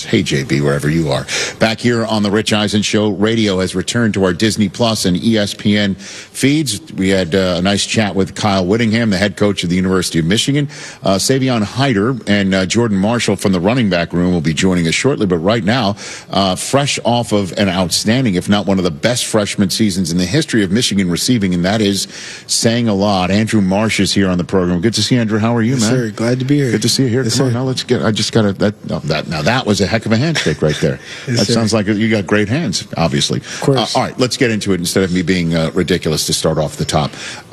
Hey, JB, wherever you are. Back here on the Rich Eisen Show, radio has returned to our Disney Plus and ESPN feeds. We had a nice chat with Kyle Whittingham, the head coach of the University of Michigan. Savion Hyder and Jordan Marshall from the running back room will be joining us shortly. But right now, fresh off of an outstanding, if not one of the best freshman seasons in the history of Michigan receiving, and that is saying a lot. Andrew Marsh is here on the program. Good to see you, Andrew. How are you, man? Sir, glad to be here. Good to see you here. Yes, Come on, sir. now let's get. I just got to. Now that was a heck of a handshake right there. Yes, that sir. sounds like you got great hands, obviously. Of course. All right, let's get into it instead of me being ridiculous to start off the top.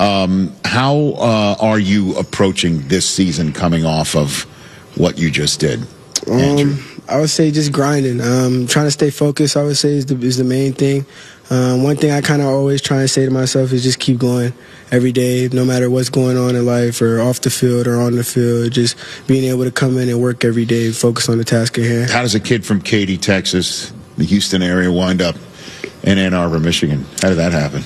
How are you approaching this season coming off of what you just did, Andrew? I would say just grinding. Trying to stay focused, I would say, is the main thing. One thing I kind of always try and say to myself is just keep going every day, no matter what's going on in life or off the field or on the field, just being able to come in and work every day, focus on the task at hand. How does a kid from Katy, Texas, the Houston area, wind up in Ann Arbor, Michigan? How did that happen?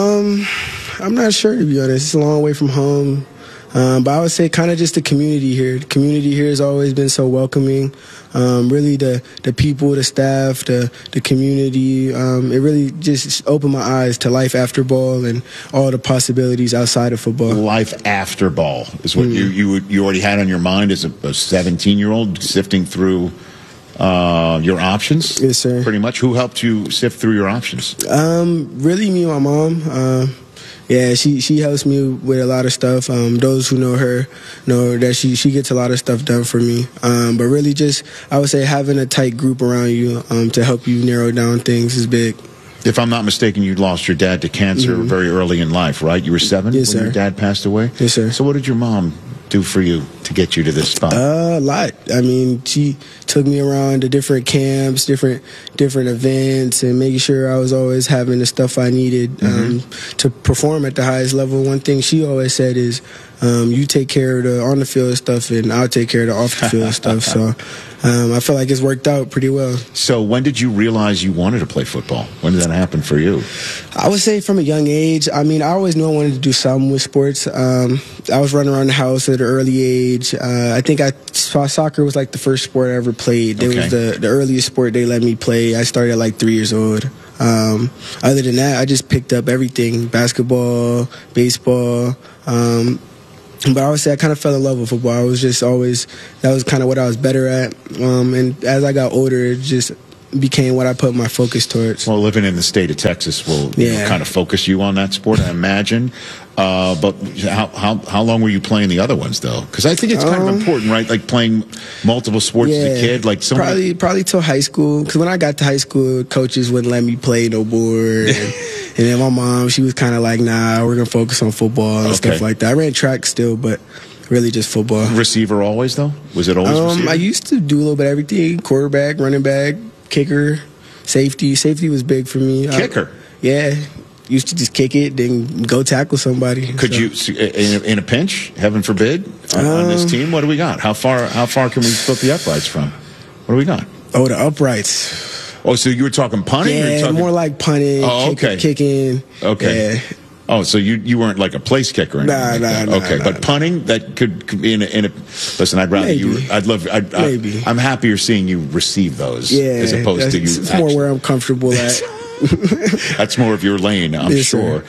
I'm not sure, to be honest. It's a long way from home. But I would say kind of just the community here. The community here has always been so welcoming. Really the people, the staff, the community. It really just opened my eyes to life after ball and all the possibilities outside of football. Life after ball is what you already had on your mind as a 17-year-old sifting through your options? Yes, sir. Pretty much. Who helped you sift through your options? Really me and my mom. Yeah, she helps me with a lot of stuff. Those who know her know that she gets a lot of stuff done for me. But really just, I would say, having a tight group around you to help you narrow down things is big. If I'm not mistaken, you lost your dad to cancer very early in life, right? You were 7 Yes, when sir. your dad passed away? Yes, sir. So what did your mom do for you to get you to this spot? A lot. I mean, she took me around to different camps, different events, and making sure I was always having the stuff I needed to perform at the highest level. One thing she always said is, you take care of the on the field stuff, and I'll take care of the off the field stuff. So I feel like it's worked out pretty well. So when did you realize you wanted to play football? When did that happen for you? I would say from a young age. I mean, I always knew I wanted to do something with sports. I was running around the house at an early age. I think I saw soccer was like the first sport I ever played. It was the earliest sport they let me play. I started at like 3 years old. Other than that, I just picked up everything: basketball, baseball. But I would say I kind of fell in love with football. I was just always, that was kind of what I was better at. And as I got older, it just became what I put my focus towards. Well, living in the state of Texas will kind of focus you on that sport, I imagine. But how long were you playing the other ones, though? Because I think it's kind of important, right? Like playing multiple sports as a kid. Like probably till high school. Because when I got to high school, coaches wouldn't let me play no more. And then my mom, she was kind of like, nah, we're going to focus on football and stuff like that. I ran track still, but really just football. Receiver always, though? Was it always receiver? I used to do a little bit of everything: quarterback, running back, kicker, safety. Safety was big for me. Kicker? Yeah. Used to just kick it, then go tackle somebody. Could you, in a pinch, heaven forbid, on this team, what do we got? How far can we flip the uprights from? What do we got? Oh, the uprights. Oh, so you were talking punting? Yeah, or talking... more like punting, kicking. Okay. Yeah. Oh, so you weren't like a place kicker or anything? Nah. Okay, but punting, that could be in a listen, I'd rather Maybe. Maybe. I'm happier seeing you receive those as opposed to you. It's more where I'm comfortable at. That's more of your lane, I'm sure.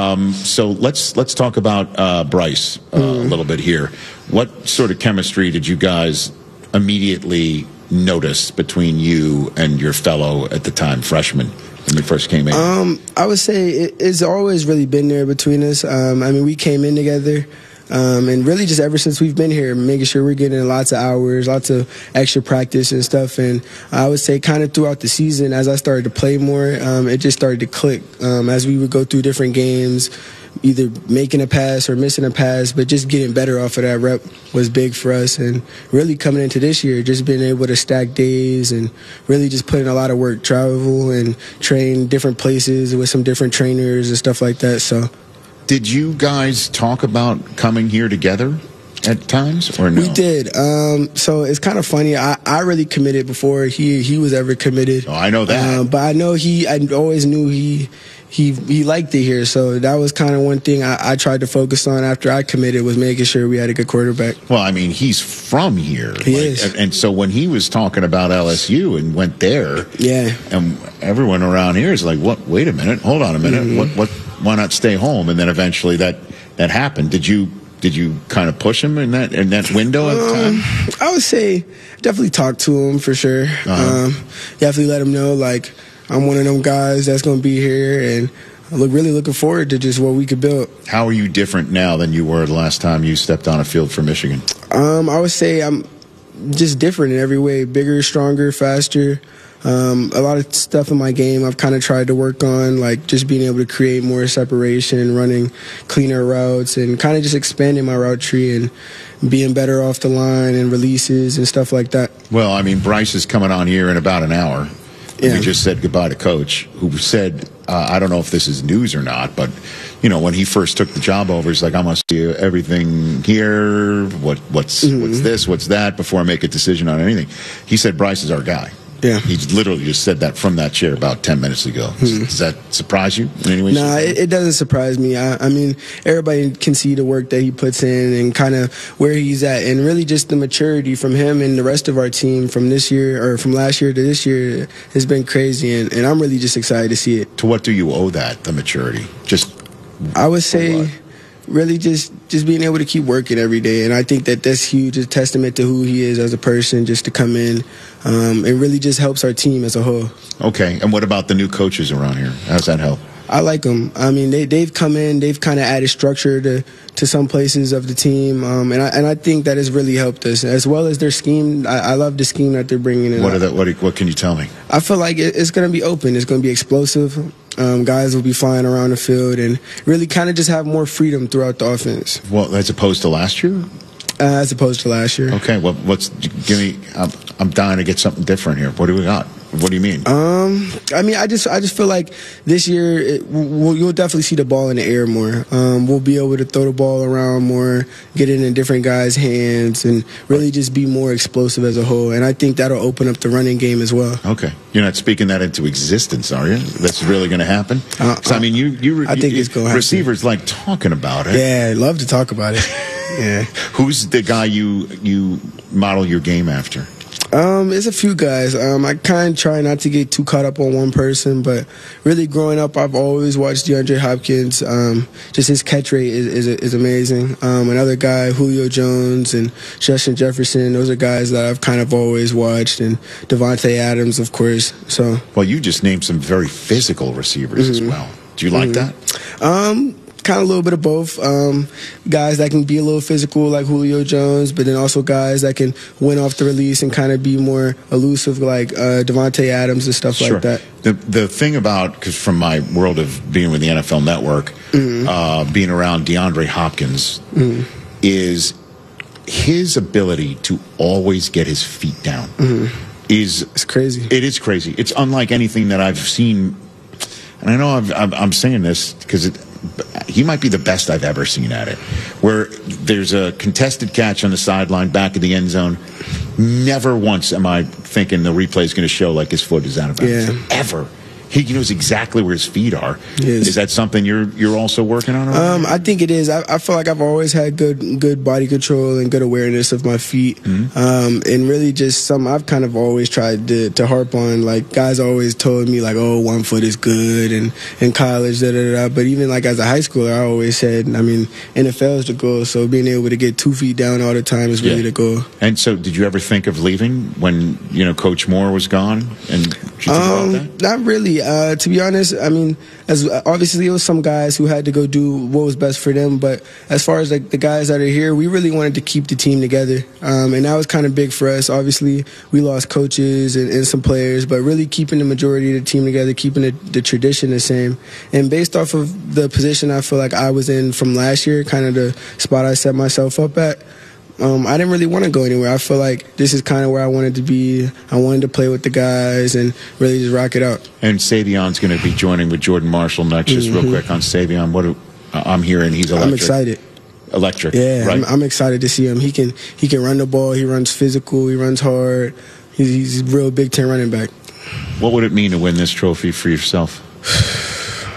So let's talk about Bryce a little bit here. What sort of chemistry did you guys immediately notice between you and your fellow at the time freshman when you first came in? I would say it's always really been there between us. I mean, we came in together. And really just ever since we've been here, making sure we're getting lots of hours, lots of extra practice and stuff. And I would say kind of throughout the season, as I started to play more, it just started to click. As we would go through different games, either making a pass or missing a pass, but just getting better off of that rep was big for us. And really coming into this year, just being able to stack days and really just putting a lot of work, travel and train different places with some different trainers and stuff like that. So. Did you guys talk about coming here together at times or no? We did. So it's kind of funny. I really committed before he was ever committed. Oh, I know that. But I know I always knew he he liked it here. So that was kind of one thing I tried to focus on after I committed, was making sure we had a good quarterback. Well, I mean, he's from here. He is. And so when he was talking about LSU and went there, and everyone around here is like, "What? Wait a minute, hold on a minute. What? Why not stay home?" And then eventually that happened. Did you kind of push him in that window at the time? I would say definitely talk to him for sure. Definitely let him know, like, I'm one of them guys that's going to be here, and I'm really looking forward to just what we could build. How are you different now than you were the last time you stepped on a field for Michigan? I would say I'm just different in every way. Bigger, stronger, faster. A lot of stuff in my game I've kind of tried to work on, like just being able to create more separation, running cleaner routes, and kind of just expanding my route tree and being better off the line and releases and stuff like that. Well, I mean, Bryce is coming on here in about an hour. Yeah. We just said goodbye to Coach, who said, I don't know if this is news or not, but, you know, when he first took the job over, he's like, I must see everything here, what's this, what's that, before I make a decision on anything. He said, Bryce is our guy. Yeah. He literally just said that from that chair about 10 minutes ago. Does that surprise you in any way? No, it doesn't surprise me. I mean, everybody can see the work that he puts in and kind of where he's at, and really just the maturity from him and the rest of our team from this year, or from last year to this year, has been crazy, and I'm really just excited to see it. To what do you owe that, the maturity? I would say really just being able to keep working every day, and I think that's huge, a testament to who he is as a person, just to come in. It really just helps our team as a whole. Okay, and what about the new coaches around here? How's that help? I like them. I mean, they've come in, they've kind of added structure to some places of the team, and I think that has really helped us, as well as their scheme. I love the scheme that they're bringing in. What can you tell me? I feel like it's going to be open. It's going to be explosive. Guys will be flying around the field and really kind of just have more freedom throughout the offense. Well, as opposed to last year? As opposed to last year. Okay, well, give me. I'm dying to get something different here. What do we got? What do you mean? I mean, I just feel like this year you'll definitely see the ball in the air more. We'll be able to throw the ball around more, get it in different guys' hands, and really just be more explosive as a whole. And I think that'll open up the running game as well. Okay, you're not speaking that into existence, are you? That's really going to happen? I mean, I think it's going to happen. Receivers like talking about it. Yeah, I love to talk about it. Yeah. Who's the guy you model your game after? There's a few guys. I kind of try not to get too caught up on one person, but really growing up, I've always watched DeAndre Hopkins. Just his catch rate is amazing. Another guy, Julio Jones and Justin Jefferson, those are guys that I've kind of always watched, and Devontae Adams, of course. So, well, you just named some very physical receivers as well. Do you like that? Kind of a little bit of both. Guys that can be a little physical like Julio Jones, but then also guys that can win off the release and kind of be more elusive like Devontae Adams and stuff like that. The thing about, because from my world of being with the NFL Network, being around DeAndre Hopkins, is his ability to always get his feet down. It's crazy. It is crazy. It's unlike anything that I've seen. And I know I'm saying this because he might be the best I've ever seen at it, where there's a contested catch on the sideline back of the end zone. Never once am I thinking the replay is going to show like his foot is out of bounds. Yeah. Ever. He knows exactly where his feet are. Yes. Is that something you're also working on? I think it is. I feel like I've always had good body control and good awareness of my feet, and really just something I've kind of always tried to harp on. Like guys always told me like, oh, 1 foot is good, and in college, But even like as a high schooler, I always said, I mean, NFL is the goal. So being able to get 2 feet down all the time is really the goal. And so, did you ever think of leaving when Coach Moore was gone? And did you think about that? Not really. To be honest, I mean, as obviously it was some guys who had to go do what was best for them, but as far as like the guys that are here, we really wanted to keep the team together, and that was kind of big for us. Obviously, we lost coaches and some players, but really keeping the majority of the team together, keeping the tradition the same. And based off of the position I feel like I was in from last year, kind of the spot I set myself up at, I didn't really want to go anywhere. I feel like this is kind of where I wanted to be. I wanted to play with the guys and really just rock it out. And Savion's going to be joining with Jordan Marshall next. Just real quick on Savion, I'm hearing he's electric. I'm excited. Electric, yeah. Right? I'm excited to see him. He can run the ball. He runs physical. He runs hard. He's a real Big Ten running back. What would it mean to win this trophy for yourself?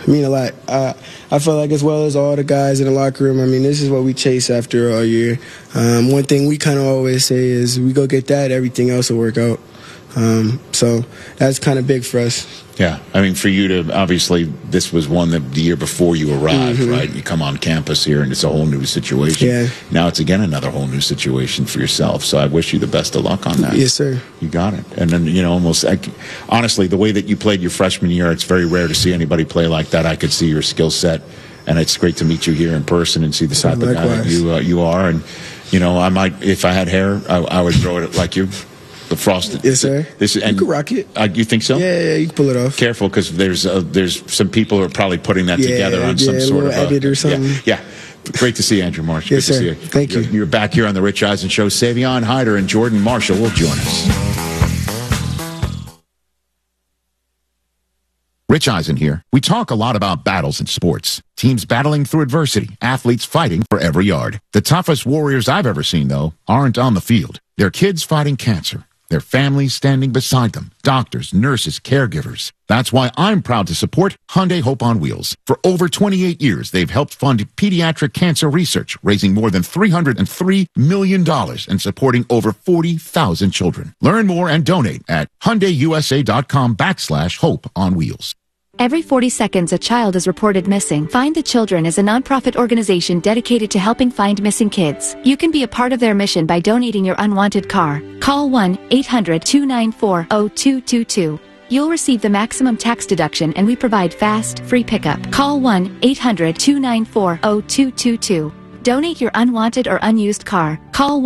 mean a lot. I feel like as well as all the guys in the locker room, I mean, this is what we chase after all year. One thing we kind of always say is we go get that, everything else will work out. So that's kind of big for us. Yeah, I mean, for you to, obviously, this was one that the year before you arrived, right? You come on campus here, and it's a whole new situation. Yeah. Now it's, again, another whole new situation for yourself. So I wish you the best of luck on that. Yes, sir. You got it. And then, honestly, the way that you played your freshman year, it's very rare to see anybody play like that. I could see your skill set, and it's great to meet you here in person and see the type of guy that you are. And, I might, if I had hair, I would throw it like you. The frosted. Yes, sir. You can rock it. You think so? Yeah, you can pull it off. Careful, because there's some people who are probably putting that together on some sort of edit or something. Yeah. Great to see you, Andrew Marsh. Yes, Good sir. to see you. Thank you. You're back here on the Rich Eisen Show. Savion Hyder and Jordan Marshall will join us. Rich Eisen here. We talk a lot about battles in sports. Teams battling through adversity, athletes fighting for every yard. The toughest warriors I've ever seen, though, aren't on the field. They're kids fighting cancer. Their families standing beside them. Doctors, nurses, caregivers. That's why I'm proud to support Hyundai Hope on Wheels. For over 28 years, they've helped fund pediatric cancer research, raising more than $303 million and supporting over 40,000 children. Learn more and donate at HyundaiUSA.com/Hope on Wheels. Every 40 seconds, a child is reported missing. Find the Children is a nonprofit organization dedicated to helping find missing kids. You can be a part of their mission by donating your unwanted car. Call 1-800-294-0222. You'll receive the maximum tax deduction, and we provide fast, free pickup. Call 1-800-294-0222. Donate your unwanted or unused car. Call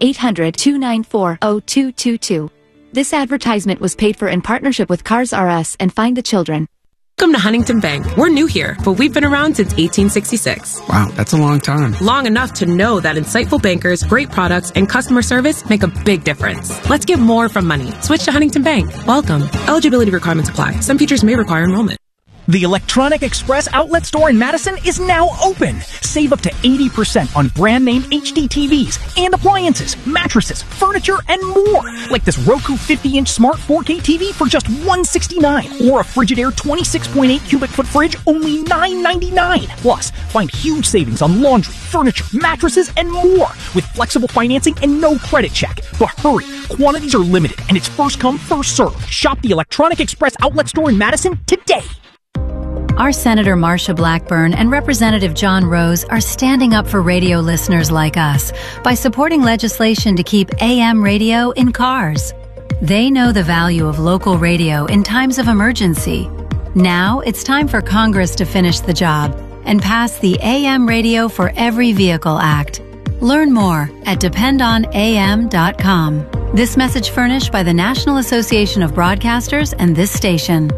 1-800-294-0222. This advertisement was paid for in partnership with Cars R Us and Find the Children. Welcome to Huntington Bank. We're new here, but we've been around since 1866. Wow, that's a long time. Long enough to know that insightful bankers, great products, and customer service make a big difference. Let's get more from money. Switch to Huntington Bank. Welcome. Eligibility requirements apply. Some features may require enrollment. The Electronic Express outlet store in Madison is now open. Save up to 80% on brand name HD TVs and appliances, mattresses, furniture, and more. Like this Roku 50-inch smart 4K TV for just $169, or a Frigidaire 26.8 cubic foot fridge, only $9.99. Plus, find huge savings on laundry, furniture, mattresses, and more with flexible financing and no credit check. But hurry, quantities are limited and it's first come, first served. Shop the Electronic Express outlet store in Madison today. Our Senator Marsha Blackburn and Representative John Rose are standing up for radio listeners like us by supporting legislation to keep AM radio in cars. They know the value of local radio in times of emergency. Now it's time for Congress to finish the job and pass the AM Radio for Every Vehicle Act. Learn more at dependonam.com. This message furnished by the National Association of Broadcasters and this station.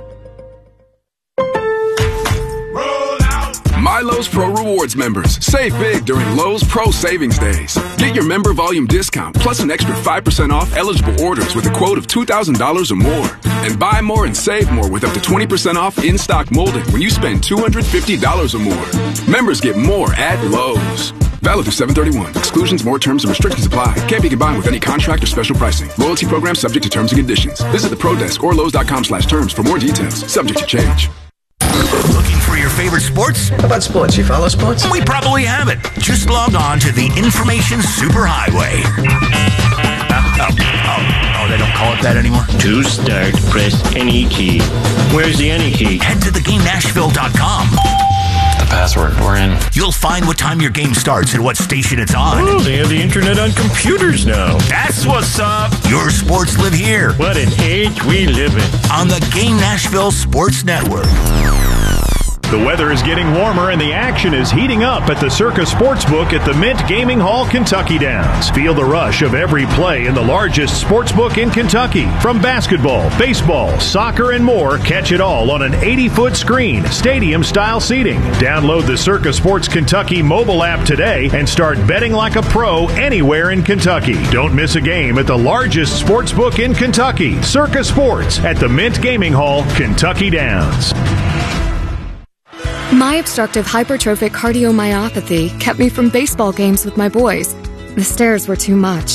My Lowe's Pro Rewards members, save big during Lowe's Pro Savings Days. Get your member volume discount plus an extra 5% off eligible orders with a quote of $2,000 or more. And buy more and save more with up to 20% off in-stock molding when you spend $250 or more. Members get more at Lowe's. Valid through 7/31. Exclusions, more terms, and restrictions apply. Can't be combined with any contract or special pricing. Loyalty program subject to terms and conditions. Visit the Pro Desk or Lowe's.com/terms for more details. Subject to change. Looking for your favorite sports? How about sports? You follow sports? We probably have it. Just log on to the Information Superhighway. They don't call it that anymore? To start, press any key. Where's the any key? Head to theGameNashville.com. The password, we're in. You'll find what time your game starts and what station it's on. Oh, they have the internet on computers now. That's what's up. Your sports live here. What an age we live in. On the Game Nashville Sports Network. The weather is getting warmer and the action is heating up at the Circa Sportsbook at the Mint Gaming Hall, Kentucky Downs. Feel the rush of every play in the largest sportsbook in Kentucky. From basketball, baseball, soccer, and more, catch it all on an 80-foot screen, stadium-style seating. Download the Circa Sports Kentucky mobile app today and start betting like a pro anywhere in Kentucky. Don't miss a game at the largest sportsbook in Kentucky, Circa Sports at the Mint Gaming Hall, Kentucky Downs. My obstructive hypertrophic cardiomyopathy kept me from baseball games with my boys. The stairs were too much.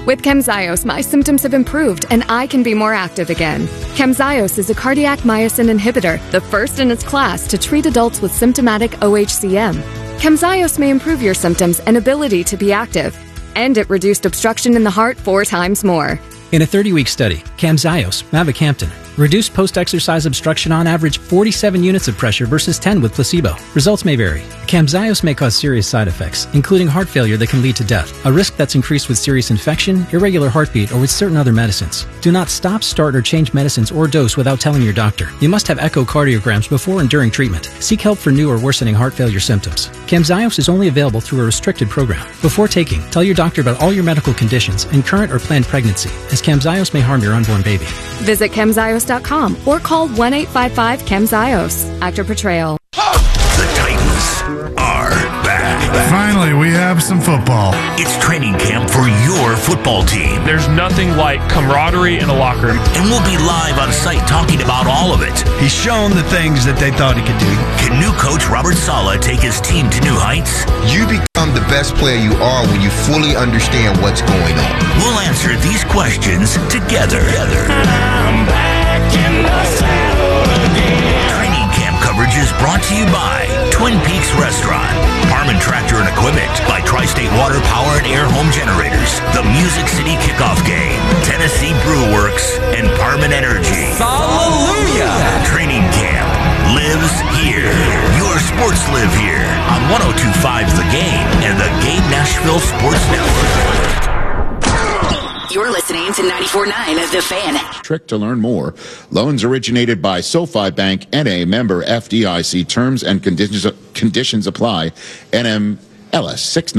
With Camzyos, my symptoms have improved and I can be more active again. Camzyos is a cardiac myosin inhibitor, the first in its class to treat adults with symptomatic OHCM. Camzyos may improve your symptoms and ability to be active. And it reduced obstruction in the heart 4 times more. In a 30-week study, Camzyos, mavacamten, reduced post-exercise obstruction on average 47 units of pressure versus 10 with placebo. Results may vary. Camzyos may cause serious side effects, including heart failure that can lead to death, a risk that's increased with serious infection, irregular heartbeat, or with certain other medicines. Do not stop, start, or change medicines or dose without telling your doctor. You must have echocardiograms before and during treatment. Seek help for new or worsening heart failure symptoms. Camzyos is only available through a restricted program. Before taking, tell your doctor about all your medical conditions and current or planned pregnancy, as Camzyos may harm your unborn baby. Visit Camzyos.com or call 1-855-CAMZYOS. Actor portrayal. The Titans are back. Finally, we have some football. It's training camp for your football team. There's nothing like camaraderie in a locker room. And we'll be live on site talking about all of it. He's shown the things that they thought he could do. Can new coach Robert Saleh take his team to new heights? You become the best player you are when you fully understand what's going on. We'll answer these questions together. I'm back in the saddle again. Training camp coverage is brought to you by Twin Peaks Restaurant, Harmon Tractor and Equipment, by Tri-State Water Power and Air Home Generators, the Music City Kickoff Game, Tennessee Brew Works, and Parman Energy. Hallelujah! Training camp lives here. Your sports live here on 102.5 The Game and the Game Nashville Sports Network. You're listening to 94.9 The Fan. Trick to learn more. Loans originated by SoFi Bank, NA, member FDIC. Terms and conditions apply. NMLS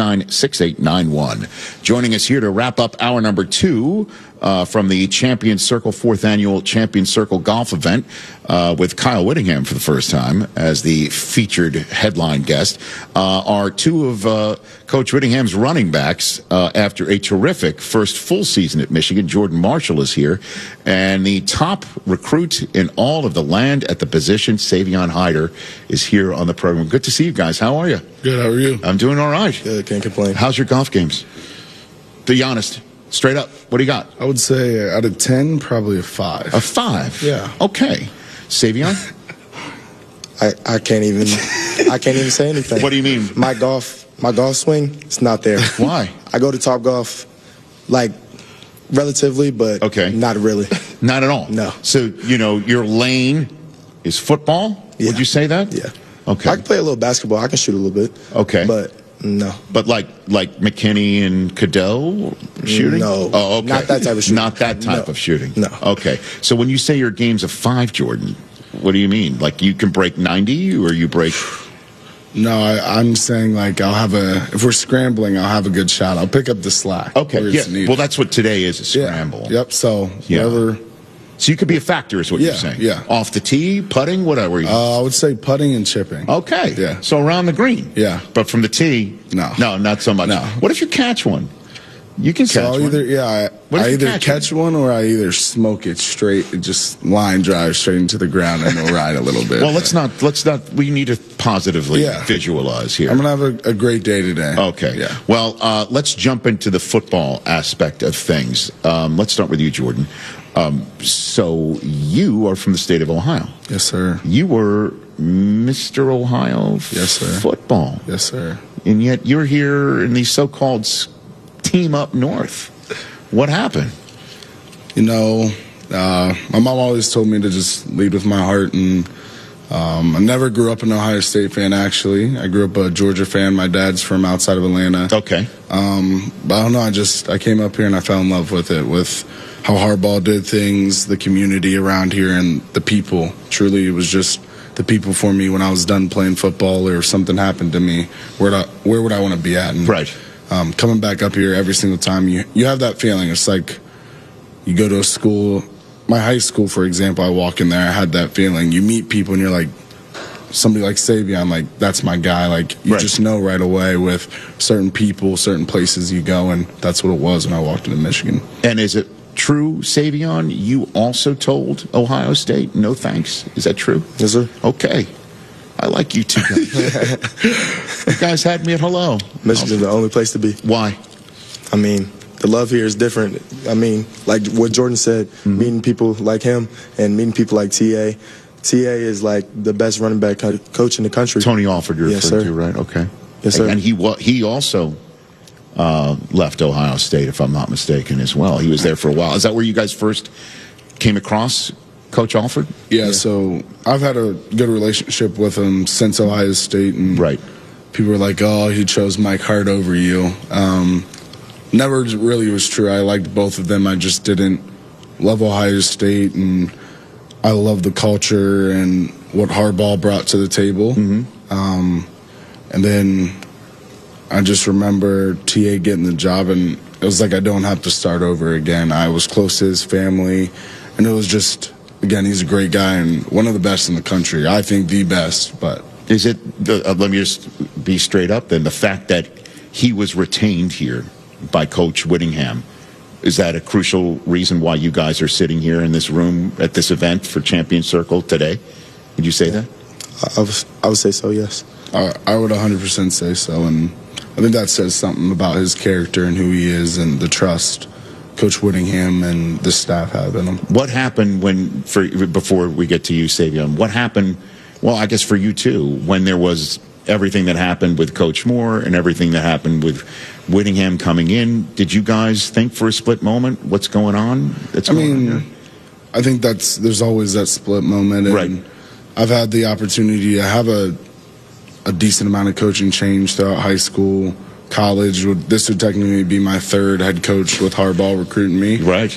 696891. Joining us here to wrap up hour number 2 from the Champions Circle 4th Annual Champions Circle Golf Event with Kyle Whittingham for the first time as the featured headline guest are 2 of Coach Whittingham's running backs after a terrific first full season at Michigan. Jordan Marshall is here, and the top recruit in all of the land at the position, Savion Hyder, is here on the program. Good to see you guys. How are you? Good. How are you? I'm doing all right. Good. Can't complain. How's your golf games? Be honest. Straight up. What do you got? I would say out of 10, probably a 5. A 5? Yeah. Okay. Savion? I can't even say anything. What do you mean? My golf swing, it's not there. Why? I go to Topgolf like relatively, but not really. Not at all? No. So, your lane is football? Yeah. Would you say that? Yeah. Okay. I can play a little basketball. I can shoot a little bit. Okay. But no. But like McKinney and Cadeau shooting? No. Oh, okay. Not that type of shooting. Not that type of shooting. No. Okay. So when you say your game's a 5, Jordan, what do you mean? Like you can break 90 or you break... No, I'm saying like if we're scrambling, I'll have a good shot. I'll pick up the slack. Okay, yeah. Well, that's what today is, a scramble. Yeah. Yep, so whatever. So you could be a factor is what you're saying. Yeah. Off the tee, putting, whatever you I would say putting and chipping. Okay. Yeah. So around the green. Yeah. But from the tee, no, not so much. No. What if you catch one? You can catch one. I either catch one or I either smoke it straight, just line drive straight into the ground and it'll ride a little bit. Well, let's not, we need to positively visualize here. I'm going to have a great day today. Okay. Yeah. Well, let's jump into the football aspect of things. Let's start with you, Jordan. So you are from the state of Ohio. Yes, sir. You were Mr. Ohio football. Yes, sir. And yet you're here in these so-called team up north. What happened? My mom always told me to just lead with my heart, and I never grew up an Ohio State fan, actually. I grew up a Georgia fan. My dad's from outside of Atlanta. Okay. But I don't know, I came up here and I fell in love with it, with how Harbaugh did things, the community around here, and the people. Truly, it was just the people for me when I was done playing football or if something happened to me. Where would I want to be at? And, right. Coming back up here every single time, you have that feeling. It's like you go to a school, my high school, for example, I walk in there, I had that feeling. You meet people and you're like, somebody like Savion, like, that's my guy. Like, you just know right away with certain people, certain places you go, and that's what it was when I walked into Michigan. And is it true, Savion, you also told Ohio State, no thanks? Is that true? Yes, sir. Okay. I like you two guys. You guys had me at hello. Michigan's the only place to be. Why? I mean, the love here is different. I mean, like what Jordan said, meeting people like him and meeting people like T.A. T.A. is like the best running back coach in the country. Tony Alford, you're Yes, referring sir. to, right? Okay. Yes, sir. And he also left Ohio State, if I'm not mistaken, as well. He was there for a while. Is that where you guys first came across Coach Alford? Yeah, so I've had a good relationship with him since Ohio State. And people were like, oh, he chose Mike Hart over you. Never really was true. I liked both of them. I just didn't love Ohio State, and I love the culture and what Harbaugh brought to the table. And then I just remember T.A. getting the job, and it was like I don't have to start over again. I was close to his family, and it was just, again, he's a great guy and one of the best in the country. I think the best, but... Is it, let me just be straight up then, the fact that he was retained here by Coach Whittingham, is that a crucial reason why you guys are sitting here in this room at this event for Champion Circle today? Would you say that? I would say so, yes. I would 100% say so, and I think that says something about his character and who he is and the trust Coach Whittingham and the staff have in him. What happened before we get to you, Savion, what happened, well, I guess for you too, when there was everything that happened with Coach Moore and everything that happened with Whittingham coming in? Did you guys think for a split moment, what's going on? I think there's always that split moment. And I've had the opportunity to have a decent amount of coaching change throughout high school, college. This would technically be my third head coach with Harbaugh recruiting me. Right.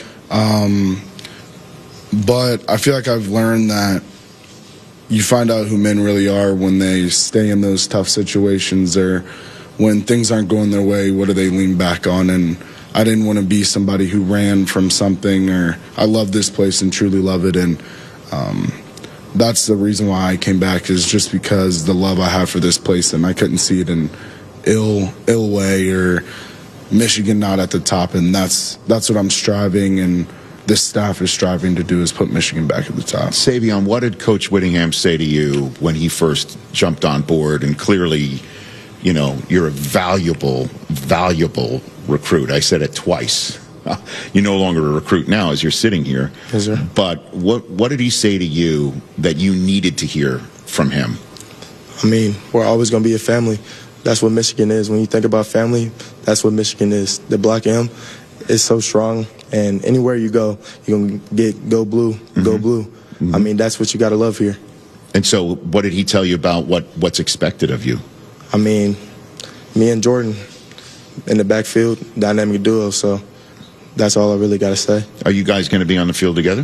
But I feel like I've learned that you find out who men really are when they stay in those tough situations, or when things aren't going their way, what do they lean back on? And I didn't want to be somebody who ran from something, or I love this place and truly love it. And that's the reason why I came back, is just because the love I have for this place, and I couldn't see it in ill way or Michigan not at the top. And that's what I'm striving, and this staff is striving to do, is put Michigan back at the top. Savion, what did Coach Whittingham say to you when he first jumped on board? And clearly, you know, you're a valuable recruit. I said it twice. You're no longer a recruit now as you're sitting here. Yes, sir. But what did he say to you that you needed to hear from him? I mean, we're always going to be a family. That's what Michigan is. When you think about family, that's what Michigan is. The Block M is so strong, and anywhere you go, you're going to get go blue, go blue. I mean, that's what you got to love here. And so what did he tell you about what's expected of you? I mean, me and Jordan in the backfield, dynamic duo, so that's all I really got to say. Are you guys going to be on the field together?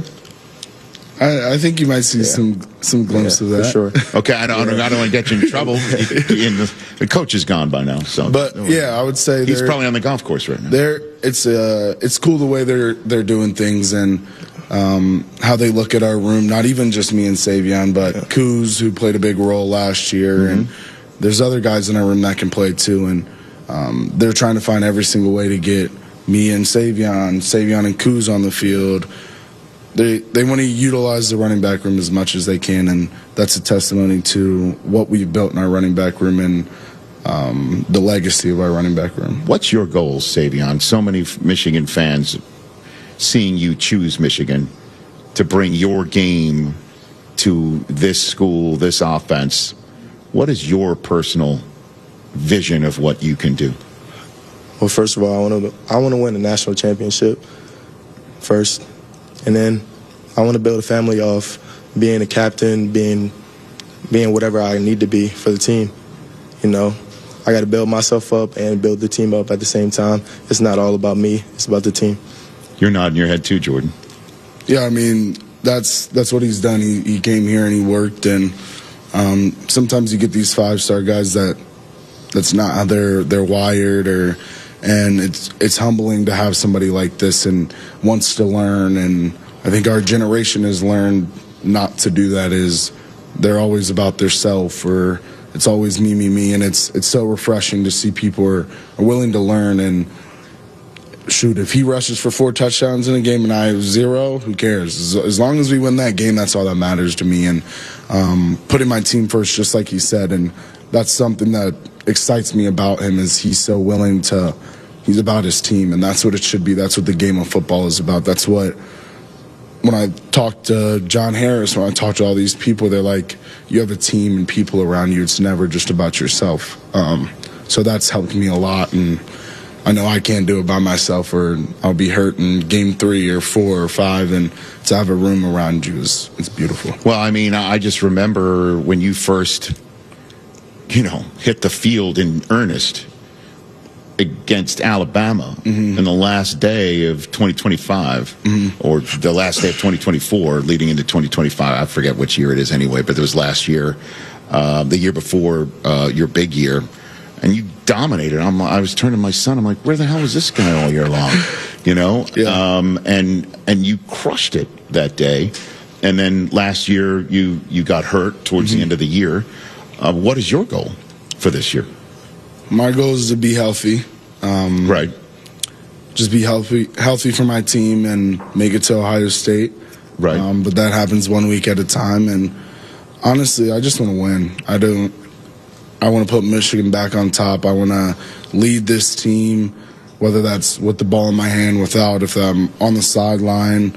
I think you might see some glimpse of that. For sure. Okay, I don't want to get you in trouble. The coach is gone by now, so. But yeah, I would say he's probably on the golf course right now. It's cool the way they're doing things, and how they look at our room. Not even just me and Savion, but Kuz, who played a big role last year, and there's other guys in our room that can play too. And they're trying to find every single way to get me and Savion and Kuz on the field. They want to utilize the running back room as much as they can, and that's a testimony to what we've built in our running back room and the legacy of our running back room. What's your goals, Savion? So many Michigan fans seeing you choose Michigan to bring your game to this school, this offense. What is your personal vision of what you can do? Well, first of all, I want to win a national championship first. And then I want to build a family off being a captain, being whatever I need to be for the team. You know, I got to build myself up and build the team up at the same time. It's not all about me. It's about the team. You're nodding your head too, Jordan. Yeah, I mean, that's what he's done. He came here and he worked. And sometimes you get these 5-star guys that's not how they're wired, and it's humbling to have somebody like this and wants to learn. And I think our generation has learned not to do that. Is they're always about their self, or it's always me, and it's so refreshing to see people are willing to learn. And shoot, if he rushes for 4 touchdowns in a game and I have 0, who cares? As long as we win that game, that's all that matters to me. And putting my team first, just like he said, and that's something that excites me about him, is he's so willing to He's about his team, and that's what it should be. That's what the game of football is about. That's what, when I talked to John Harris, when I talked to all these people, they're like, you have a team and people around you. It's never just about yourself. So that's helped me a lot, and I know I can't do it by myself, or I'll be hurt in game 3 or 4 or 5, and to have a room around you it's beautiful. Well, I mean, I just remember when you first, hit the field in earnest against Alabama in the last day of 2025, or the last day of 2024 leading into 2025. I forget which year it is anyway, but it was last year, the year before your big year, and you dominated. I was turning to my son, I'm like, where the hell was this guy all year long? And you crushed it that day. And then last year you got hurt towards the end of the year. What is your goal for this year? My goal is to be healthy. Right. Just be healthy for my team and make it to Ohio State. Right. But that happens 1 week at a time. And honestly, I just want to win. I want to put Michigan back on top. I want to lead this team, whether that's with the ball in my hand, without, if I'm on the sideline,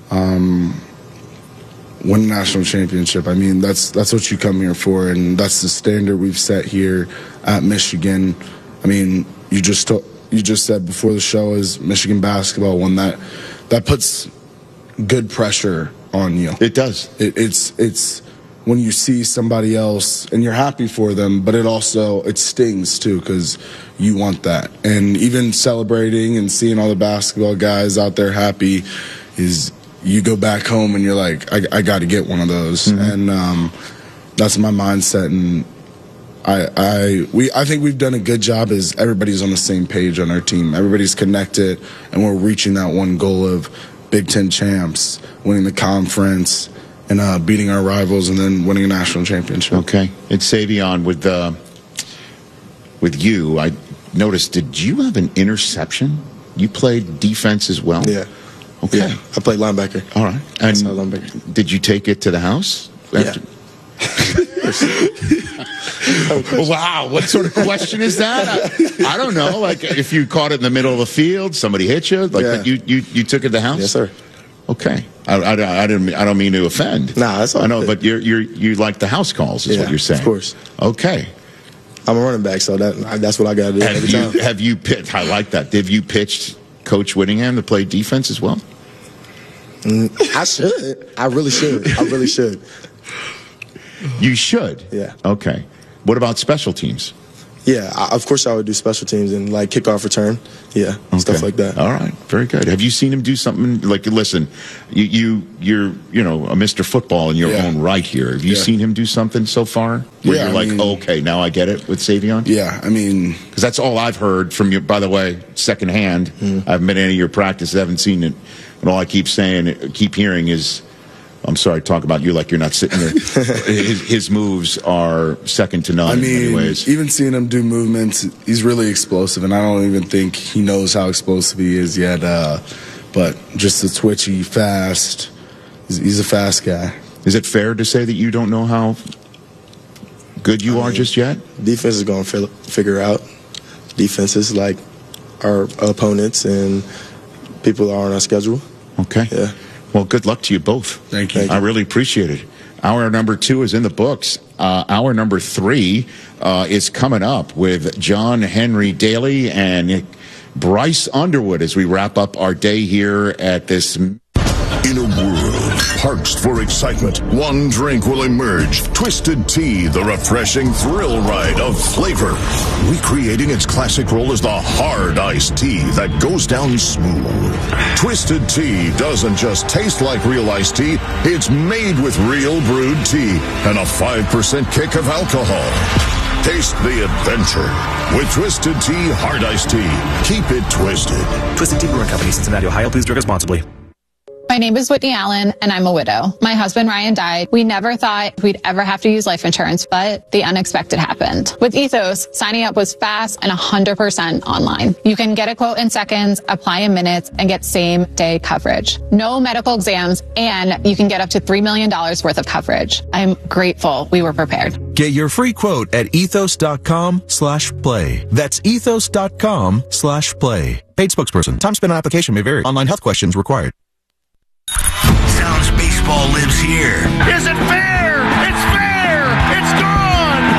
win a national championship. I mean, that's what you come here for, and that's the standard we've set here at Michigan. I mean, you just said before the show is Michigan basketball, one that puts good pressure on you. It does. It's when you see somebody else and you're happy for them, but it stings too, because you want that. And even celebrating and seeing all the basketball guys out there happy is, you go back home and you're like, I got to get one of those. And that's my mindset. And I think we've done a good job as everybody's on the same page on our team. Everybody's connected, and we're reaching that one goal of Big Ten champs, winning the conference, and beating our rivals, and then winning a national championship. Okay. It's Savion with you. I noticed, did you have an interception? You played defense as well? Yeah. Okay. Yeah, I played linebacker. All right. And did you take it to the house? Yeah. Wow, what sort of question is that? I don't know. Like, if you caught it in the middle of the field, somebody hit you, but you took it to the house? Yes, sir. Okay. I don't mean to offend. Nah, that's all I know, good. but you like the house calls, is what you're saying. Of course. Okay. I'm a running back, so that's what I got to do every time. Have you pitched? I like that. Have you pitched Coach Whittingham to play defense as well? I should. I really should. You should? Yeah. Okay. What about special teams? Yeah, of course I would do special teams and like kickoff return. Yeah, stuff like that. All right, very good. Have you seen him do something like? Listen, you're a Mr. Football in your own right here. Have you seen him do something so far where you're like, okay, now I get it with Savion? Yeah, I mean, because that's all I've heard from you. By the way, secondhand, I haven't been to any of your practices. I haven't seen it, and all I keep hearing is, I'm sorry, talk about you like you're not sitting there. His moves are second to none in many ways. Even seeing him do movements, he's really explosive, and I don't even think he knows how explosive he is yet. But just the twitchy, fast, he's a fast guy. Is it fair to say that you don't know how good you are just yet? Defense is going to figure out. Defenses like our opponents and people are on our schedule. Okay. Yeah. Well, good luck to you both. Thank you. I really appreciate it. Hour number 2 is in the books. Hour number 3 is coming up with John Henry Daly and Bryce Underwood as we wrap up our day here at this. In a world parched for excitement, one drink will emerge. Twisted Tea, the refreshing thrill ride of flavor. Recreating its classic role as the hard iced tea that goes down smooth. Twisted Tea doesn't just taste like real iced tea, it's made with real brewed tea and a 5% kick of alcohol. Taste the adventure with Twisted Tea Hard Iced Tea. Keep it twisted. Twisted Tea Brewing Company, Cincinnati, Ohio. Please drink responsibly. My name is Whitney Allen, and I'm a widow. My husband, Ryan, died. We never thought we'd ever have to use life insurance, but the unexpected happened. With Ethos, signing up was fast and 100% online. You can get a quote in seconds, apply in minutes, and get same-day coverage. No medical exams, and you can get up to $3 million worth of coverage. I'm grateful we were prepared. Get your free quote at ethos.com/play. That's ethos.com/play. Paid spokesperson. Time spent on application may vary. Online health questions required. Sounds baseball lives here. Is it fair?